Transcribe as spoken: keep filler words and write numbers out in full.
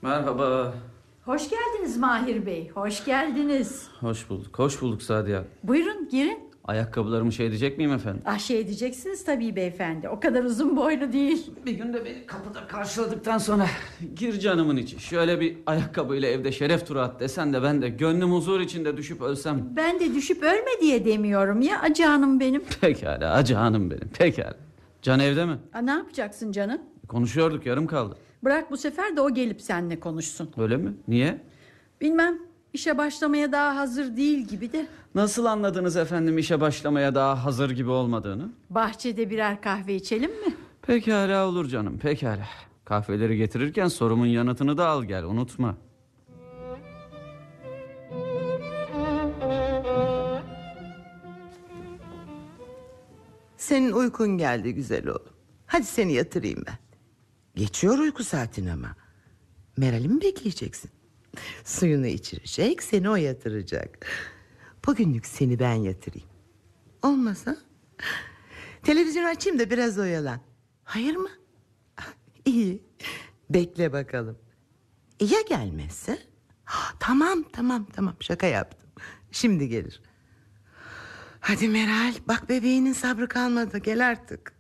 Merhaba. Hoş geldiniz Mahir Bey, hoş geldiniz. Hoş bulduk, hoş bulduk Sadiye. Buyurun girin. Ayakkabılarımı şey edecek miyim efendim? Ah şey edeceksiniz tabii beyefendi. O kadar uzun boylu değil. Bir gün de beni kapıda karşıladıktan sonra gir canımın içi. Şöyle bir ayakkabıyla evde şeref turu at desen de ben de gönlüm huzur içinde düşüp ölsem. Ben de düşüp ölme diye demiyorum ya acı hanım benim. Pekala acı hanım benim, pekala. Can evde mi? Aa, ne yapacaksın canım? Konuşuyorduk, yarım kaldı. Bırak bu sefer de o gelip seninle konuşsun. Öyle mi? Niye? Bilmem, işe başlamaya daha hazır değil gibi de. Nasıl anladınız efendim işe başlamaya daha hazır gibi olmadığını? Bahçede birer kahve içelim mi? Pekala olur canım, pekala. Kahveleri getirirken sorumun yanıtını da al gel, unutma. Senin uykun geldi güzel oğlum. Hadi seni yatırayım ben. Geçiyor uyku saatin ama. Meral'i mi bekleyeceksin? Suyunu içirecek, seni o yatıracak. Bugünlük seni ben yatırayım. Olmasa televizyon açayım da biraz oyalan. Hayır mı? İyi. Bekle bakalım. E ya gelmezse? Tamam tamam tamam şaka yaptım. Şimdi gelir. Hadi Meral, bak bebeğinin sabrı kalmadı, gel artık.